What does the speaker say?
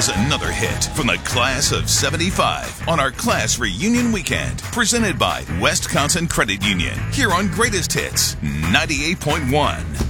is another hit from the class of 75 on our class reunion weekend, presented by Wisconsin Credit Union, here on Greatest Hits 98.1.